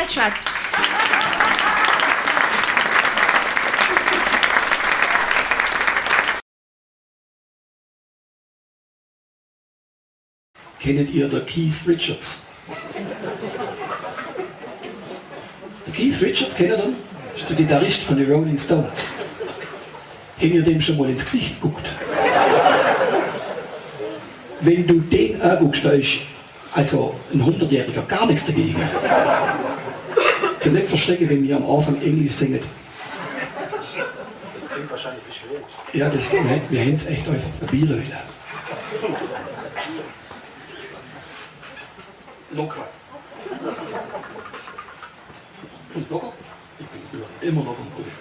Schatz. Kennt ihr den Keith Richards? Der Keith Richards, kennt ihr den? Das ist der Gitarrist von den Rolling Stones. Habt ihr dem schon mal ins Gesicht geguckt? Wenn du den anguckst, da ist also ein 100-Jähriger gar nichts dagegen. Du nicht verstecken, wenn wir am Anfang Englisch singen. Das klingt wahrscheinlich wie Schwedisch. Ja, wir hätten es echt einfach probieren wollen. Locker. Und locker? Immer locker.